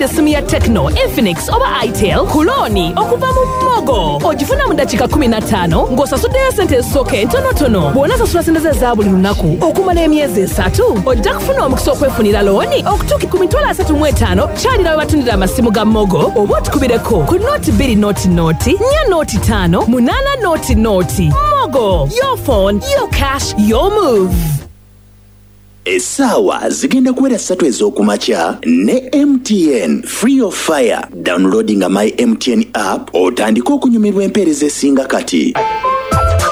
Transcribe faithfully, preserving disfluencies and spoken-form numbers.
okugenda essimu ya Tecno, Infinix oba Itel ku looni okuva mu Mogo. Ogifuna mu dakiika kumi na ttaano ng'osasuddeyo ssente ezisooka entonotono. Bw'onaasasula ssente ze eza buli lunaku okumala emyezi esatu, ojja kufuna omukisa okwefunira looni okutuuka ku mitwalo asatu mu etaano kyalira we batundira amasimu ga Mogo, oba otukubireko ku nooti bbiri nooti nooti, nnya nooti ttaano, munaana nooti nooti. Mogo, your phone, your cash, your move. Essaawa zigenda kuwera ssatu ez'okumakya ne M T N Free of Fire. Downloading my M T N app otandika okunyumirwa empeereza esinga kati.